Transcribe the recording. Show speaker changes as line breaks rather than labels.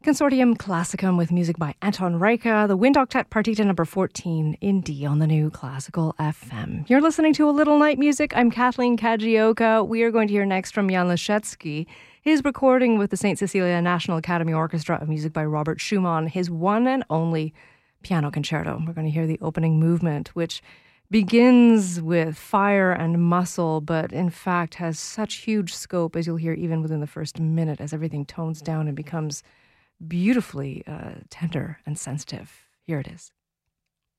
Consortium Classicum with music by Anton Reicha, the Wind Octet Partita number 14 in D on the new Classical FM. You're listening to A Little Night Music. I'm Kathleen Kajioka. We are going to hear next from Jan Leszecki, his recording with the St. Cecilia National Academy Orchestra of music by Robert Schumann, his one and only piano concerto. We're going to hear the opening movement, which begins with fire and muscle, but in fact has such huge scope, as you'll hear even within the first minute, as everything tones down and becomes beautifully tender and sensitive. Here it is.